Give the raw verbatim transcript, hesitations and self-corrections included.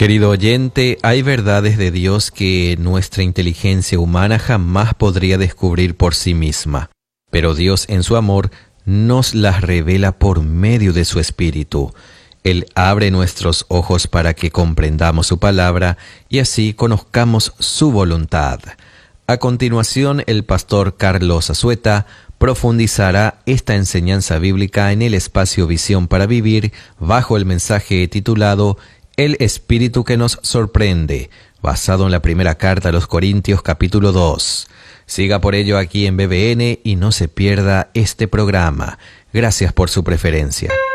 Querido oyente, hay verdades de Dios que nuestra inteligencia humana jamás podría descubrir por sí misma, pero Dios en su amor nos las revela por medio de su Espíritu. Él abre nuestros ojos para que comprendamos su palabra y así conozcamos su voluntad. A continuación, el pastor Carlos Azueta profundizará esta enseñanza bíblica en el espacio Visión para Vivir bajo el mensaje titulado El Espíritu que nos sorprende, basado en la primera carta a los Corintios capítulo dos. Siga por ello aquí en B B N y no se pierda este programa. Gracias por su preferencia.